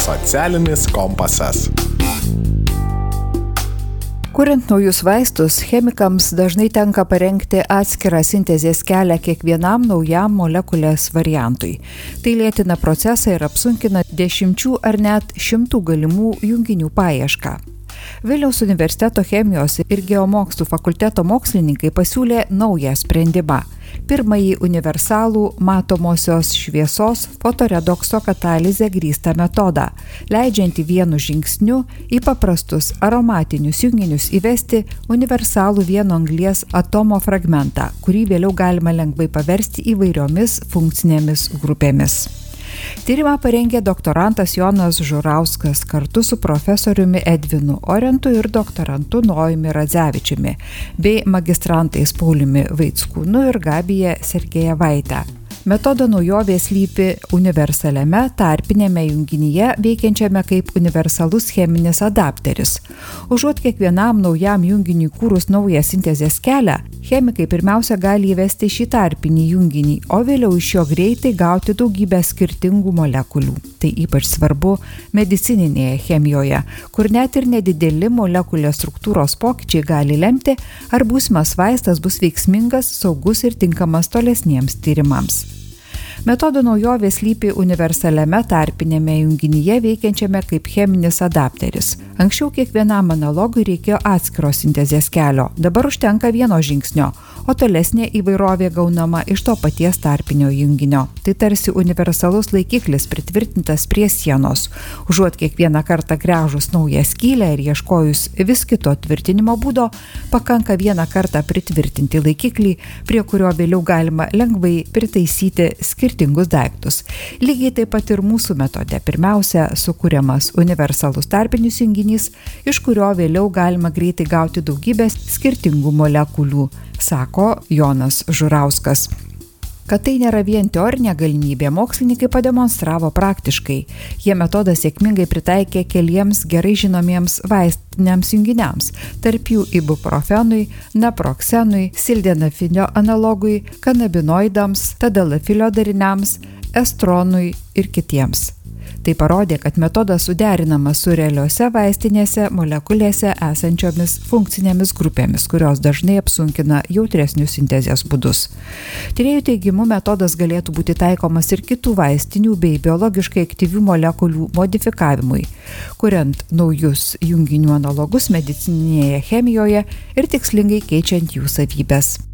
Socialinis kompasas. Kuriant naujus vaistus, chemikams dažnai tenka parengti atskirą sintezės kelią kiekvienam naujam molekulės variantui. Tai lėtina procesą ir apsunkina 10 ar net 100 galimų junginių paiešką. Vilniaus universiteto chemijos ir geomokslų fakulteto mokslininkai pasiūlė naują sprendimą. Pirmąjį universalų matomosios šviesos fotoredokso katalizę grįstą metodą, leidžiantį vienu žingsniu į paprastus aromatinius junginius įvesti universalų vieno anglies atomo fragmentą, kurį vėliau galima lengvai paversti įvairiomis funkcinėmis grupėmis. Tyrimą parengė doktorantas Jonas Žurauskas kartu su profesoriumi Edvinu Orentu ir doktorantu Nojumi Radzevičiumi, bei magistrantais Pauliumi Vaickūnu ir Gabija Sergejevaite. Metodo naujovė slypi universaliame tarpinėme junginyje veikiančiame kaip universalus cheminis adapteris. Užuot kiekvienam naujam junginiui kūrus naują sintezės kelią, chemikai pirmiausia gali įvesti šį tarpinį junginį, o vėliau iš jo greitai gauti daugybę skirtingų molekulių. Tai ypač svarbu medicininėje chemijoje, kur net ir nedideli molekulės struktūros pokyčiai gali lemti, ar būsimas vaistas bus veiksmingas, saugus ir tinkamas tolesniems tyrimams. Metodo naujovė slypi universaliame tarpinėme junginyje veikiančiame kaip cheminis adapteris. Anksčiau kiekvienam analogui reikėjo atskiro sintezės kelio, dabar užtenka vieno žingsnio, o tolesnė įvairovė gaunama iš to paties tarpinio junginio. Tai tarsi universalus laikiklis pritvirtintas prie sienos. Užuot kiekvieną kartą gręžus naują skylę ir ieškojus vis kito tvirtinimo būdo, pakanka vieną kartą pritvirtinti laikiklį, prie kurio vėliau galima lengvai pritaisyti skirtingus daiktus. Lygiai taip pat ir mūsų metode. Pirmiausia, sukuriamas universalus tarpinis junginys, iš kurio vėliau galima greitai gauti daugybę skirtingų molekulių, sako Jonas Žurauskas. Kad tai nėra vien teorinė galimybė, mokslininkai pademonstravo praktiškai. Jie metodą sėkmingai pritaikė keliems gerai žinomiems vaistiniams junginiams, tarp jų ibuprofenui, naproksenui, sildenafinio analogui, kanabinoidams, tadalafilio dariniams, estronui ir kitiems. Tai parodė, kad metodas suderinamas su realiose vaistinėse molekulėse esančiomis funkcinėmis grupėmis, kurios dažnai apsunkina jautresnius sintezės būdus. Tyrėjų teigimu, metodas galėtų būti taikomas ir kitų vaistinių bei biologiškai aktyvių molekulių modifikavimui, kuriant naujus junginių analogus medicininėje chemijoje ir tikslingai keičiant jų savybes.